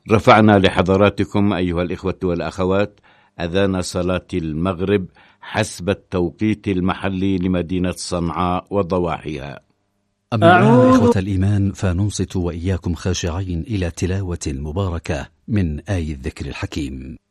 رفعنا لحضراتكم أيها الإخوة والأخوات أذان صلاة المغرب حسب التوقيت المحلي لمدينة صنعاء وضواحيها. أما الآن إخوة الإيمان فننصت وإياكم خاشعين إلى تلاوة مباركة من آي الذكر الحكيم.